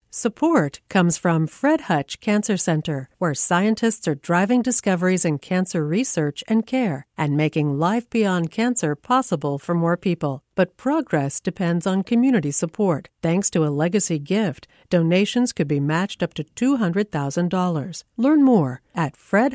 Support comes from Fred Hutch Cancer Center, where scientists are driving discoveries in cancer research and care and making life beyond cancer possible for more people. But progress depends on community support. Thanks to a legacy gift, donations could be matched up to $200,000. Learn more at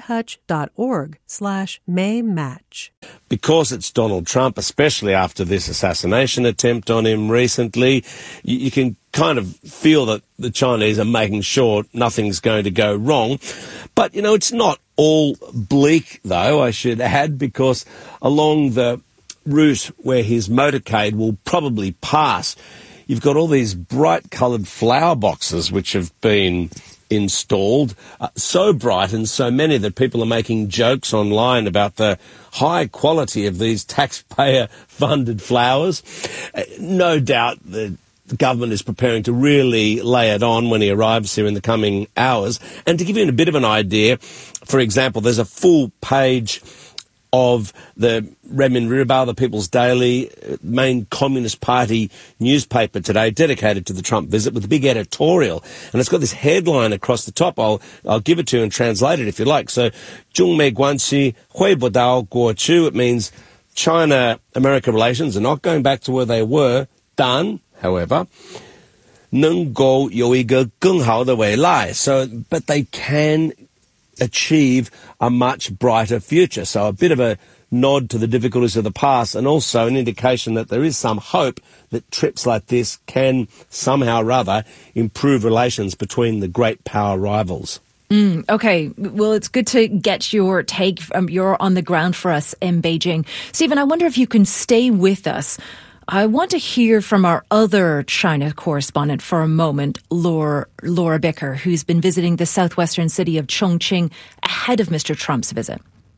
fredhutch.org/maymatch. Because it's Donald Trump, especially after this assassination attempt on him recently, you can kind of feel that the Chinese are making sure nothing's going to go wrong. But, it's not all bleak, though, I should add, because along the route where his motorcade will probably pass, you've got all these bright-coloured flower boxes which have been installed, so bright and so many that people are making jokes online about the high quality of these taxpayer-funded flowers. No doubt the government is preparing to really lay it on when he arrives here in the coming hours. And to give you a bit of an idea, for example, there's a full page of the Renmin Ribao, the People's Daily, main Communist Party newspaper today, dedicated to the Trump visit, with a big editorial. And it's got this headline across the top. I'll give it to you and translate it if you like. So, 中美关系回不到过去. It means China-America relations are not going back to where they were. 但, however, 能够有一个更好的未来. So, but they can achieve a much brighter future. So a bit of a nod to the difficulties of the past, and also an indication that there is some hope that trips like this can somehow or other improve relations between the great power rivals. Okay, well, it's good to get your take. You're on the ground for us in Beijing. Stephen, I wonder if you can stay with us. I want to hear from our other China correspondent for a moment, Laura Bicker, who's been visiting the southwestern city of Chongqing ahead of Mr. Trump's visit.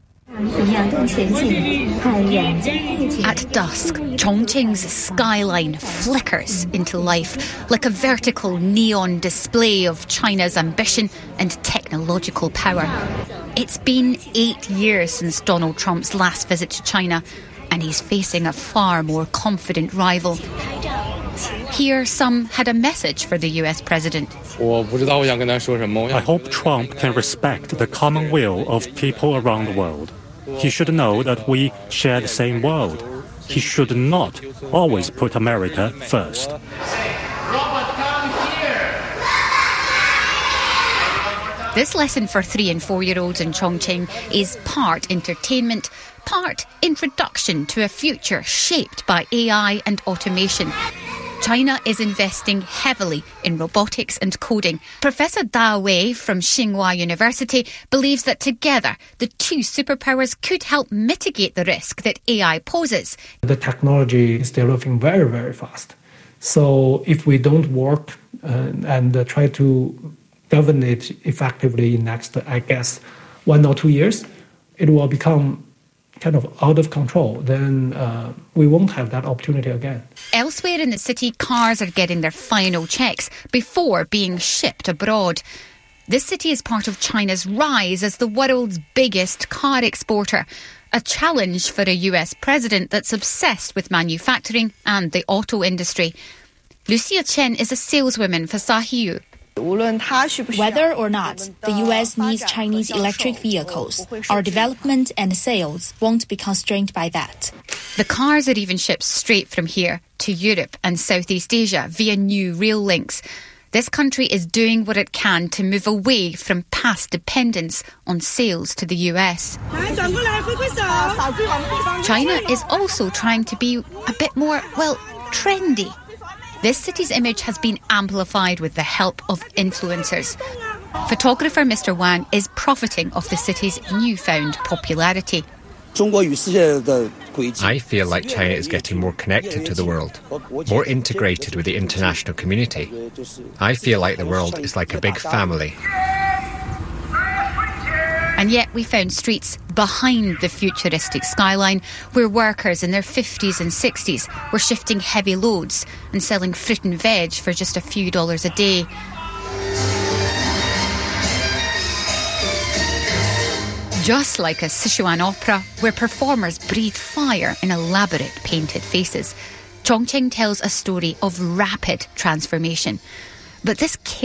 At dusk, Chongqing's skyline flickers into life like a vertical neon display of China's ambition and technological power. It's been 8 years since Donald Trump's last visit to China, and he's facing a far more confident rival. Here, some had a message for the US president. I hope Trump can respect the common will of people around the world. He should know that we share the same world. He should not always put America first. This lesson for 3- and 4-year-olds in Chongqing is part entertainment, part introduction to a future shaped by AI and automation. China is investing heavily in robotics and coding. Professor Da Wei from Tsinghua University believes that together the two superpowers could help mitigate the risk that AI poses. The technology is developing very, very fast. So if we don't work and try to govern it effectively in next, 1 or 2 years, it will become kind of out of control. Then we won't have that opportunity again. Elsewhere in the city, cars are getting their final checks before being shipped abroad. This city is part of China's rise as the world's biggest car exporter, a challenge for a US president that's obsessed with manufacturing and the auto industry. Lucia Chen is a saleswoman for SAHIU. Whether or not the US needs Chinese electric vehicles, our development and sales won't be constrained by that. The cars are even shipped straight from here to Europe and Southeast Asia via new rail links. This country is doing what it can to move away from past dependence on sales to the US. China is also trying to be a bit more, trendy. This city's image has been amplified with the help of influencers. Photographer Mr. Wang is profiting off the city's newfound popularity. I feel like China is getting more connected to the world, more integrated with the international community. I feel like the world is like a big family. And yet we found streets behind the futuristic skyline where workers in their 50s and 60s were shifting heavy loads and selling fruit and veg for just a few dollars a day. Just like a Sichuan opera where performers breathe fire in elaborate painted faces, Chongqing tells a story of rapid transformation. But this